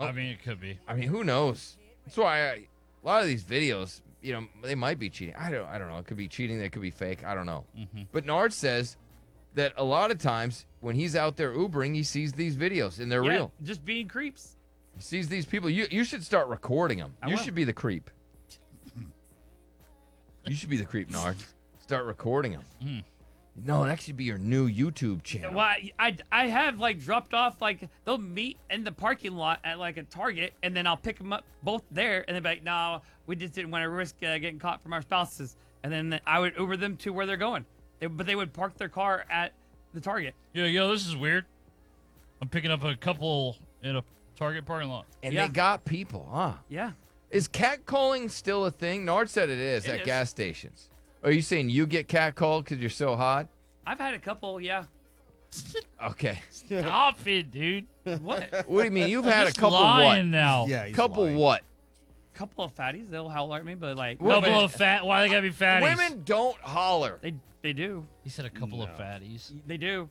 I mean, it could be. I mean, who knows? That's why a lot of these videos, they might be cheating. I don't know. It could be cheating. They could be fake. I don't know. Mm-hmm. But Nard says that a lot of times when he's out there Ubering, he sees these videos and they're real. Just being creeps. He sees these people. You should start recording them. I You will. should be the creep. You should be the creep, Nard. Start recording them. Mm. No, that should be your new YouTube channel. Well, I have like dropped off, like they'll meet in the parking lot at like a Target, and then I'll pick them up both there, and they'll be like, no, we just didn't want to risk getting caught from our spouses, and then I would Uber them to where they're going. But they would park their car at the Target. Yo, this is weird. I'm picking up a couple in a Target parking lot. And Yeah. they got people, huh? Yeah. Is catcalling still a thing? Nard said it is It at is. gas stations. Are you saying you get catcalled because you're so hot? I've had a couple, yeah. Okay. Stop it, dude. What? What do you mean? You've had a Just couple lying what? now. Yeah, he's Couple lying. what? Couple of fatties, they'll holler at me, but like Couple of fat. Why they gotta be fatties? Women don't holler. they do. He said a couple of fatties. They do.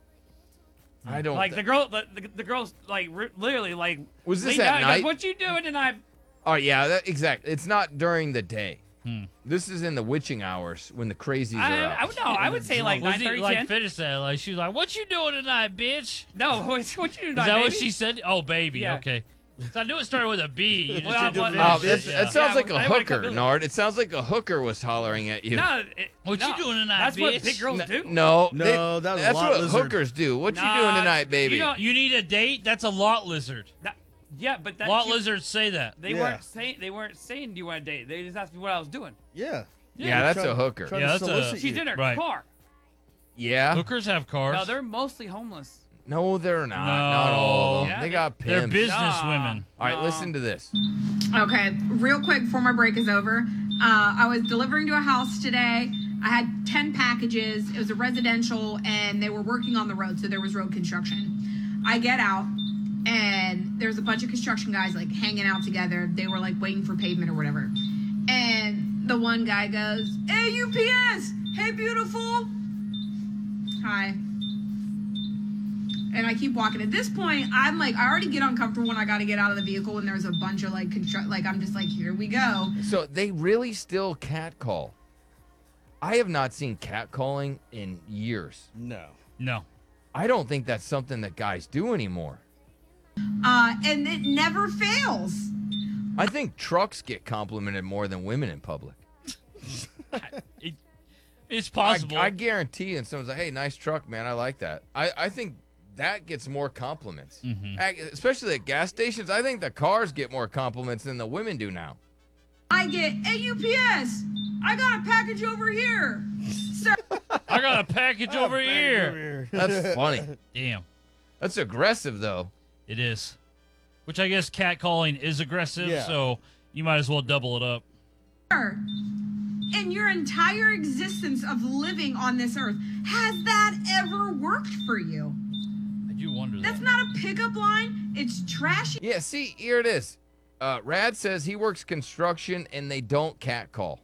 I don't. Like the girls like literally like Was this leaned at out and goes, night? what you doing tonight? Oh yeah, exactly. It's not during the day. Hmm. This is in the witching hours when the crazies are out. I would say like Was he 9:30, like 10. finish that? Like she was like, "What you doing tonight, bitch?" No, what you doing Is tonight, that what baby? she said? Oh, baby. Yeah. Okay. So I knew it started with a B. You just Well, didn't well, finish Oh, it. that Yeah. sounds like a I would've hooker, cut- Nard. It sounds like a hooker was hollering at you. No, What you doing tonight, That's what bitch? big girls do. No, No, that was that's lot what lizard. hookers do. What you Nah, doing tonight, baby? you don't- You need a date? That's a lot lizard. Yeah, but that Lot she- lizards say that. They Yeah. weren't saying do you want a date. They just asked me what I was doing. Yeah. yeah, that's Try- a hooker. try Yeah, to that's a- solicit She's you. in her Right. car. Yeah. Hookers have cars. No, they're mostly homeless. No, they're not. Not all of them. Yeah, they got They're pimps. business Nah. women. All right, No. listen to this. Okay, real quick before my break is over. I was delivering to a house today. I had 10 packages. It was a residential, and they were working on the road, so there was road construction. I get out, and there's a bunch of construction guys like hanging out together. They were like waiting for pavement or whatever. And the one guy goes, "Hey, UPS! Hey, beautiful! Hi." And I keep walking. At this point, I'm like, I already get uncomfortable when I got to get out of the vehicle when there's a bunch of like I'm just like, here we go. So they really still catcall. I have not seen catcalling in years. No. No. I don't think that's something that guys do anymore. And it never fails. I think trucks get complimented more than women in public. It's possible. I guarantee, and someone's like, "Hey, nice truck, man. I like that." I think that gets more compliments, especially at gas stations. I think the cars get more compliments than the women do now. I get, "Hey, UPS, I got a package over here." Sir, I got a package over here. That's funny. Damn. That's aggressive, though. It is. Which I guess catcalling is aggressive, Yeah. so you might as well double it up. in your entire existence of living on this earth, has that ever worked for you? I do wonder That's that. not a pickup line. It's trashy. Yeah, see, here it is. Rad says he works construction and they don't catcall.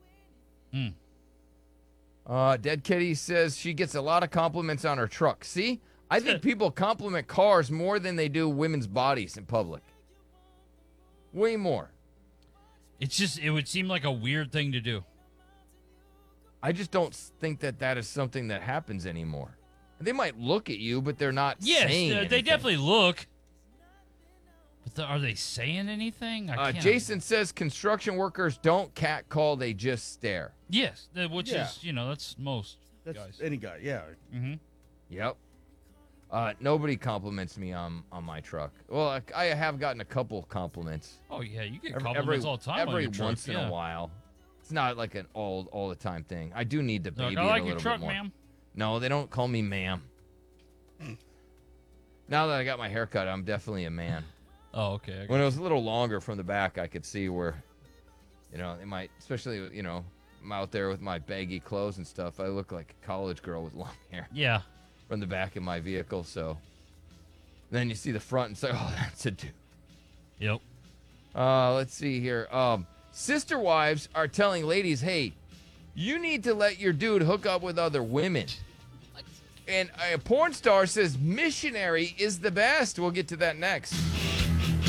Dead Kitty says she gets a lot of compliments on her truck. See, I think people compliment cars more than they do women's bodies in public. Way more. It's just, it would seem like a weird thing to do. I just don't think that that is something that happens anymore. They might look at you, but they're not Yes, saying they anything. definitely look. But are they saying anything? I can't. Jason says construction workers don't catcall, they just stare. Yes, which Yeah. is, that's most That's guys. any guy, yeah. Mm-hmm. Yep. Nobody compliments me on my truck. Well, I have gotten a couple compliments. Oh, yeah, you get compliments all the time on every your truck, once in yeah. a while. It's not like an all the time thing. I do need to They're baby like, it I a like little your truck, bit more. ma'am. No, they don't call me ma'am. Now that I got my haircut, I'm definitely a man. Oh, okay. When it was a little longer from the back, I could see where, they might, especially, I'm out there with my baggy clothes and stuff. I look like a college girl with long hair Yeah. from the back of my vehicle. So then you see the front and say, oh, that's a dude. Yep. Let's see here. Sister wives are telling ladies, hey, you need to let your dude hook up with other women. And a porn star says missionary is the best. We'll get to that next.